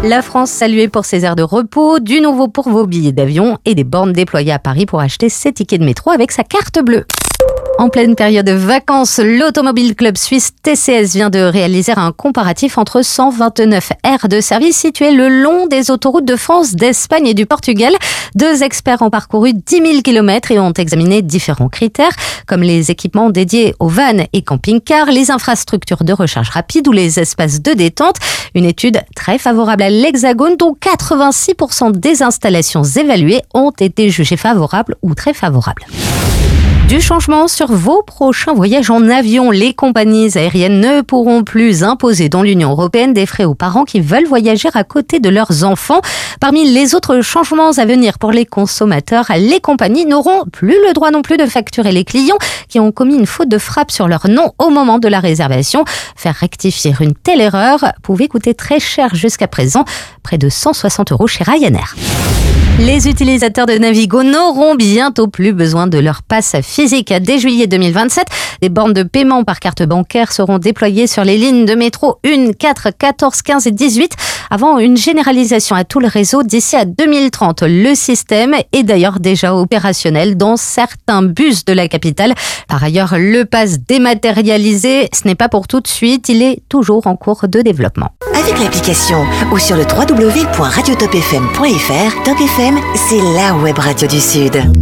La France saluée pour ses aires de repos, du nouveau pour vos billets d'avion et des bornes déployées à Paris pour acheter ses tickets de métro avec sa carte bleue. En pleine période de vacances, l'Automobile Club Suisse TCS vient de réaliser un comparatif entre 129 aires de service situées le long des autoroutes de France, d'Espagne et du Portugal. 2 experts ont parcouru 10 000 km et ont examiné différents critères, comme les équipements dédiés aux vannes et camping-cars, les infrastructures de recharge rapide ou les espaces de détente. Une étude très favorable à l'Hexagone, dont 86% des installations évaluées ont été jugées favorables ou très favorables. Du changement sur vos prochains voyages en avion. Les compagnies aériennes ne pourront plus imposer dans l'Union européenne des frais aux parents qui veulent voyager à côté de leurs enfants. Parmi les autres changements à venir pour les consommateurs, les compagnies n'auront plus le droit non plus de facturer les clients qui ont commis une faute de frappe sur leur nom au moment de la réservation. Faire rectifier une telle erreur pouvait coûter très cher jusqu'à présent, près de 160 € chez Ryanair. Les utilisateurs de Navigo n'auront bientôt plus besoin de leur passe physique. Dès juillet 2027, des bornes de paiement par carte bancaire seront déployées sur les lignes de métro 1, 4, 14, 15 et 18 avant une généralisation à tout le réseau d'ici à 2030. Le système est d'ailleurs déjà opérationnel dans certains bus de la capitale. Par ailleurs, le pass dématérialisé, ce n'est pas pour tout de suite, il est toujours en cours de développement. Avec l'application ou sur le www.radiotopfm.fr, Top FM, c'est la web radio du Sud.